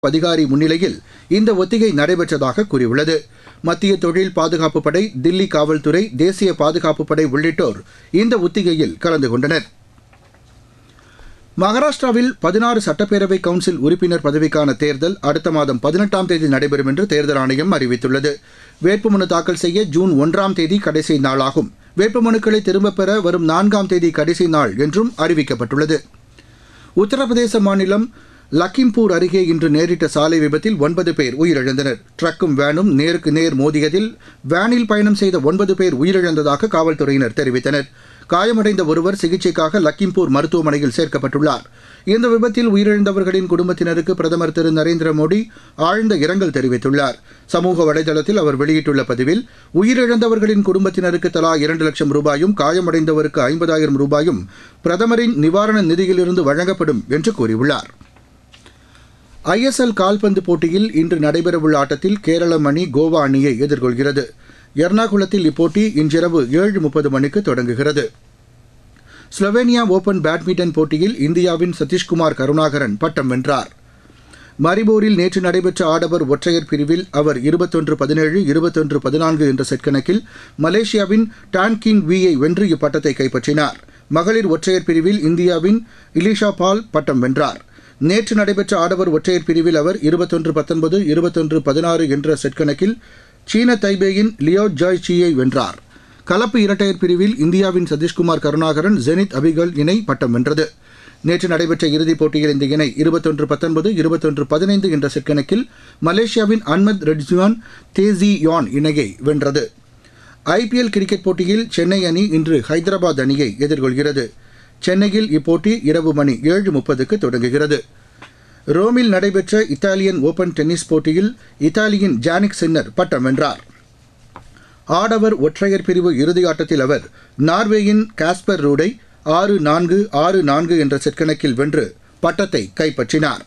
அதிகாரி முன்னிலையில் இந்த ஒத்திகை நடைபெற்றதாக கூறியுள்ளது. மத்திய தொழில் பாதுகாப்பு படை, தில்லி காவல்துறை, தேசிய பாதுகாப்பு படை உள்ளிட்டோர் இந்த ஒத்திகையில் கலந்து கொண்டனர். மகாராஷ்டிராவில் 16 சட்டப்பேரவை கவுன்சில் உறுப்பினர் பதவிக்கான தேர்தல் அடுத்த மாதம் 18ஆம் தேதி நடைபெறும் என்று தேர்தல் ஆணையம் அறிவித்துள்ளது. வேட்புமனு தாக்கல் செய்ய ஜூன் 1ஆம் தேதி கடைசி நாளாகும். வேட்புமனுக்களை திரும்பப் பெற வரும் 4ஆம் தேதி கடைசி நாள் என்றும் அறிவிக்கப்பட்டுள்ளது. உத்தரப்பிரதேச மாநிலம் லக்கிம்பூர் அருகே இன்று நேரிட்ட சாலை விபத்தில் 9 பேர் உயிரிழந்தனர். ட்ரக்கும் வேனும் நேருக்கு நேர் மோதியதில் வேனில் பயணம் செய்த 9 பேர் உயிரிழந்ததாக காவல்துறையினர் தெரிவித்தனர். காயமடைந்த ஒருவர் சிகிச்சைக்காக லக்கிம்பூர் மருத்துவமனையில் சேர்க்கப்பட்டுள்ளார். இந்த விபத்தில் உயிரிழந்தவர்களின் குடும்பத்தினருக்கு பிரதமர் திரு நரேந்திர மோடி ஆழ்ந்த இரங்கல் தெரிவித்துள்ளார். சமூக வலைதளத்தில் அவர் வெளியிட்டுள்ள பதிவில், உயிரிழந்தவர்களின் குடும்பத்தினருக்கு தலா 2 லட்சம் ரூபாயும், காயமடைந்தவருக்கு 50,000 ரூபாயும் பிரதமரின் நிவாரண நிதியிலிருந்து வழங்கப்படும் என்று கூறியுள்ளார். ISL கால்பந்து போட்டியில் இன்று நடைபெறவுள்ள ஆட்டத்தில் கேரளம் அணி கோவா அணியை எதிர்கொள்கிறது. எர்ணாகுளத்தில் இப்போட்டி இன்றிரவு 7:30 மணிக்கு தொடங்குகிறது. ஸ்லோவேனியா ஓபன் பேட்மிண்டன் போட்டியில் இந்தியாவின் சதீஷ்குமார் கருணாகரன் பட்டம் வென்றார். மரிபோரில் நேற்று நடைபெற்ற ஆடவர் ஒற்றையர் பிரிவில் அவர் 21-17, 21-14 என்ற செட் கணக்கில் மலேசியாவின் டான் கிங் வீயை வென்று இப்பட்டத்தை கைப்பற்றினார். மகளிர் ஒற்றையர் பிரிவில் இந்தியாவின் இலிஷா பால் பட்டம் வென்றார். நேற்று நடைபெற்ற ஆடவர் ஒற்றையர் பிரிவில் அவர் 21-19, 21-16 என்ற செட் கணக்கில் சீன தைபேயின் லியோ ஜாய் சியை வென்றார். கலப்பு இரட்டையர் பிரிவில் இந்தியாவின் சதீஷ்குமார் கருணாகரன் ஜெனித் அபிகல் இணை பட்டம் வென்றது. நேற்று நடைபெற்ற இறுதிப் போட்டியில் இந்த இணை 21-19, 21-15 என்ற செட் கணக்கில் மலேசியாவின் அன்மத் ரெட்ஜுவான் தேசி யான் இணையை வென்றது. IPL கிரிக்கெட் போட்டியில் சென்னை அணி இன்று ஹைதராபாத் அணியை எதிர்கொள்கிறது. சென்னையில் இப்போட்டி இரவு மணி 7:30க்கு தொடங்குகிறது. ரோமில் நடைபெற்ற இத்தாலியன் ஓபன் டென்னிஸ் போட்டியில் இத்தாலியின் ஜானிக் சின்னர் பட்டம் வென்றார். ஆடவர் ஒற்றையர் பிரிவு இறுதி ஆட்டத்தில் அவர் நார்வேயின் காஸ்பர் ரூடை 6-4, 6-4 என்ற செட் கணக்கில் வென்று பட்டத்தை கைப்பற்றினார்.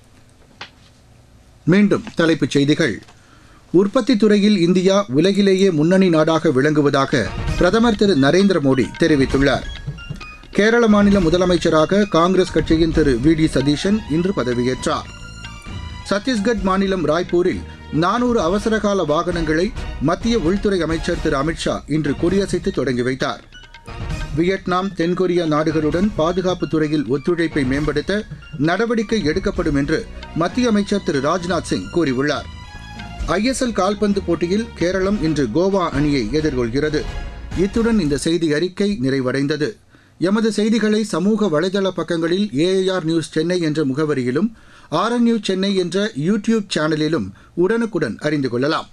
மீண்டும் தலைப்புச் செய்திகள். உற்பத்தி துறையில் இந்தியா உலகிலேயே முன்னணி நாடாக விளங்குவதாக பிரதமர் திரு நரேந்திர மோடி தெரிவித்துள்ளார். கேரள மாநில முதலமைச்சராக காங்கிரஸ் கட்சியின் திரு VD சதீஷன் இன்று பதவியேற்றார். சத்தீஸ்கட் மாநிலம் ராய்ப்பூரில் 400 அவசரகால வாகனங்களை மத்திய உள்துறை அமைச்சர் திரு அமித்ஷா இன்று கொடியசைத்து தொடங்கி வைத்தார். வியட்நாம், தென்கொரியா நாடுகளுடன் பாதுகாப்பு துறையில் ஒத்துழைப்பை மேம்படுத்த நடவடிக்கை எடுக்கப்படும் என்று மத்திய அமைச்சர் திரு ராஜ்நாத் சிங் கூறியுள்ளார். ISL கால்பந்து போட்டியில் கேரளம் இன்று கோவா அணியை எதிர்கொள்கிறது. இத்துடன் இந்த செய்தி அறிக்கை நிறைவடைந்தது. எமது செய்திகளை சமூக வலைதள பக்கங்களில் AIR நியூஸ் சென்னை என்ற முகவரியிலும், RNU சென்னை என்ற யூடியூப் சேனலிலும் உடனுக்குடன் அறிந்து கொள்ளலாம்.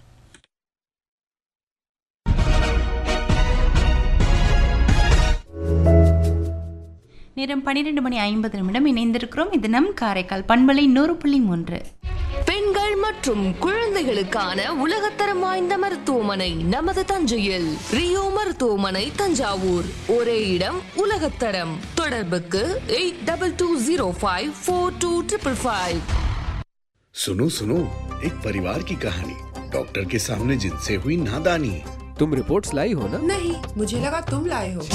நேரம் 12:50 இணைந்திருக்கிறோம். இது நம் காரைக்கால் பண்பலை 100.3. பெண்கள் மற்றும் குழந்தைகளுக்கான உலகத்தரம் வாய்ந்த மருத்துவமனை நமது தஞ்சையில். ரியோ மருத்துவமனை, தஞ்சாவூர். ஒரே இடம், உலகத்தரம். தொடர்புக்கு 82054255. सुनो सुनो, एक परिवार की कहानी डॉक्टर के सामने जिनसे हुई नादानी। तुम रिपोर्ट्स लाई हो ना? नहीं, मुझे लगा तुम लाए हो।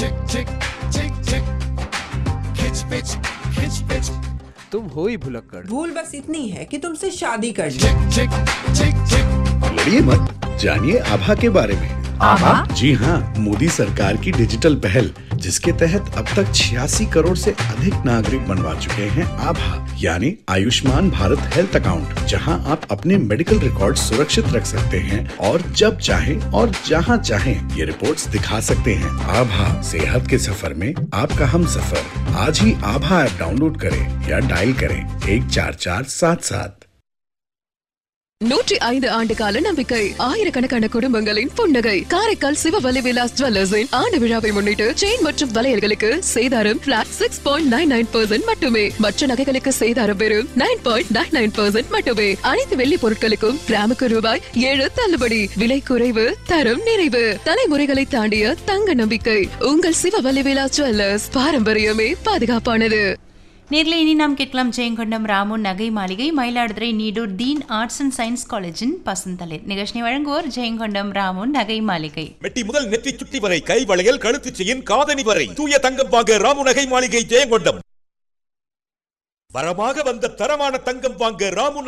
तुम हो ही भुलक्कड़। भूल बस इतनी है कि तुमसे शादी कर ली। लड़िए मत, जानिए आभा के बारे में। आभा? जी हाँ, मोदी सरकार की डिजिटल पहल, जिसके तहत अब तक 86 करोड़ से अधिक नागरिक बनवा चुके हैं आभा, यानी आयुष्मान भारत हेल्थ अकाउंट, जहां आप अपने मेडिकल रिकॉर्ड सुरक्षित रख सकते हैं और जब चाहें और जहां चाहें ये रिपोर्ट्स दिखा सकते हैं। आभा, सेहत के सफर में आपका हम सफर। आज ही आभा ऐप डाउनलोड करें या डायल करें 14477। 105 ஆண்டு கால நம்பிக்கை, ஆயிரக்கணக்கான குடும்பங்களின் புன்னகை. காரைக்கால் சிவவலி விலாஸ் ஜுவல்லர்ஸின் ஆண்டு விழாவை முன்னிட்டு செயின் மற்றும் வளையல்களுக்கு சேதாரம் பிளாட் 6.99% மட்டுமே. மற்ற நகைகளுக்கு சேதாரம் வெறும் 9.99% மட்டுமே. அனைத்து வெள்ளி பொருட்களுக்கும் கிராமுக்கு ரூபாய் 7 தள்ளுபடி. விலை குறைவு, தரம் நிறைவு. தலைமுறைகளை தாண்டிய தங்க நம்பிக்கை. உங்கள் சிவவலி விலாஸ் ஜுவல்லர்ஸ். பாரம்பரியமே பாதுகாப்பானது. நேரில் இனி நாம் கேட்கலாம் ஜெயங்கொண்டம் ராமு நகை மாளிகை, மயிலாடுதுறை நீடூர் தீன் ஆர்ட்ஸ் அண்ட் சயின்ஸ் காலேஜின் பசுந்தளிர். நிகழ்ச்சியை வழங்குவோர் ஜெயங்கொண்டம் ராமு நகை மாளிகை. மெட்டி முதல் நெற்றி சுட்டி வரை, கை வளையல், கழுத்து செயின், காதணி வரை தூய தங்கம் வாங்க ராமு நகை மாளிகை ஜெயங்கொண்டம். வரமாக வந்த தரமான தங்கம் வாங்க ராமு